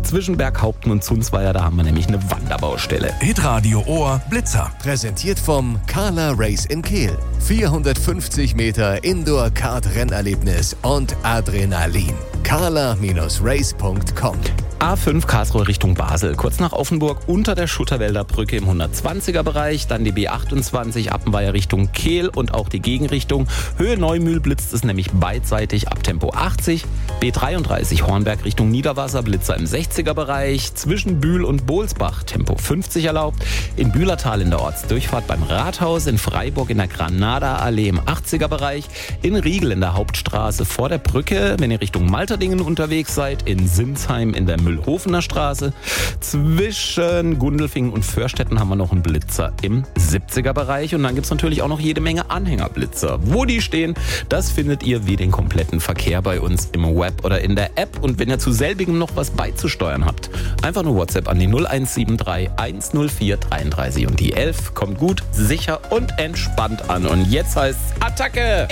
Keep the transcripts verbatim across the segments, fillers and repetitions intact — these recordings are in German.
zwischen Berghaupten und Zunzweiler, da haben wir nämlich eine Wanderbaustelle. Hitradio Ohr Blitzer. Präsentiert vom Carla Race in Kehl. vierhundertfünfzig Meter Indoor-Kart-Rennerlebnis und Adrenalin. carla Race punkt com. A fünf Karlsruhe Richtung Basel, kurz nach Offenburg unter der Schutterwälder Brücke im hundertzwanziger Bereich, dann die B achtundzwanzig Appenweier Richtung Kehl und auch die Gegenrichtung. Höhe Neumühl blitzt es nämlich beidseitig ab Tempo achtzig. B dreiunddreißig Hornberg Richtung Niederwasser, Blitzer im sechziger Bereich. Zwischen Bühl und Bohlsbach Tempo fünfzig erlaubt. In Bühlertal in der Ortsdurchfahrt beim Rathaus, in Freiburg in der Granada-Allee im achtziger Bereich. In Riegel in der Hauptstraße vor der Brücke, wenn ihr Richtung Malterdingen unterwegs seid. In Sinsheim in der Mühlhofener Straße. Zwischen Gundelfingen und Förstetten haben wir noch einen Blitzer im siebziger Bereich. Und dann gibt es natürlich auch noch jede Menge Anhängerblitzer. Wo die stehen, das findet ihr wie den kompletten Verkehr bei uns im Web oder in der App. Und wenn ihr zu selbigem noch was beizusteuern habt, einfach nur WhatsApp an die null eins sieben drei eins null vier dreiunddreißig und die elf. Kommt gut, sicher und entspannt an. Und jetzt heißt's Attacke!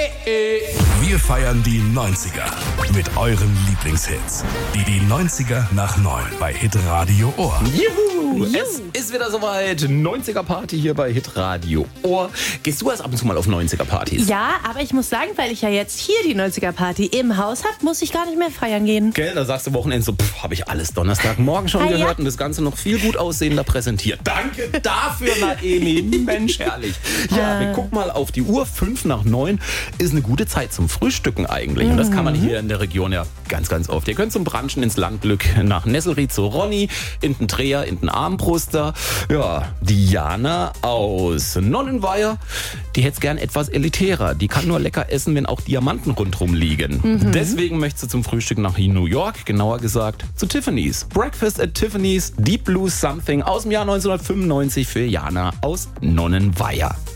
Wir feiern die neunziger mit euren Lieblingshits. Die, die neunziger nach neun bei Hitradio Ohr. Juhu! Es ist wieder soweit. neunziger Party hier bei Hitradio Ohr. Gehst du erst ab und zu mal auf neunziger Partys? Ja, aber ich muss sagen, weil ich ja jetzt hier die neunziger Party im Haus habe, muss ich gar nicht mehr feiern gehen. Gell, da sagst du Wochenende so, pff, habe ich alles Donnerstagmorgen schon ah, gehört ja. und das Ganze noch viel gut aussehender präsentiert. Danke dafür, Naemi. Mensch, herrlich. Ja, wir gucken mal auf die Uhr. Fünf nach neun ist eine gute Zeit zum Frühstücken eigentlich. Und das kann man hier in der Region ja ganz, ganz oft. Ihr könnt zum Brunchen ins Landglück nach Nesselried zu Ronny, in den Dreher, in den Armbruster. Ja, Diana aus Nonnenweiher, die hätte es gern etwas elitärer. Die kann nur lecker essen, wenn auch Diamanten rundherum liegen. Mhm. Deswegen möchte sie zum Frühstück nach New York, genauer gesagt zu Tiffany's. Breakfast at Tiffany's, Deep Blue Something aus dem Jahr neunzehnhundertfünfundneunzig für Jana aus Nonnenweiher.